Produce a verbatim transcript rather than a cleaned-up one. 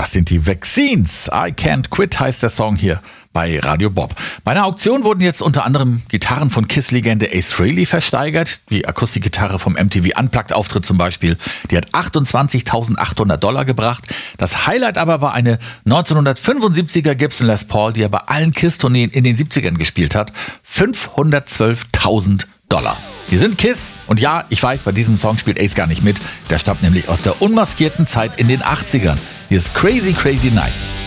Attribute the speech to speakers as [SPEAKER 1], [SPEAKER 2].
[SPEAKER 1] Das sind die Vaccines. I Can't Quit heißt der Song hier bei Radio Bob. Bei einer Auktion wurden jetzt unter anderem Gitarren von Kiss-Legende Ace Frehley versteigert. Die Akustikgitarre vom M T V Unplugged-Auftritt zum Beispiel. Die hat achtundzwanzigtausendachthundert Dollar gebracht. Das Highlight aber war eine neunzehnhundertfünfundsiebziger Gibson Les Paul, die er bei allen Kiss-Tourneen in den siebzigern gespielt hat. fünfhundertzwölftausend Dollar. Die sind Kiss. Und ja, ich weiß, bei diesem Song spielt Ace gar nicht mit. Der stammt nämlich aus der unmaskierten Zeit in den achtzigern. Hier ist Crazy Crazy Nights.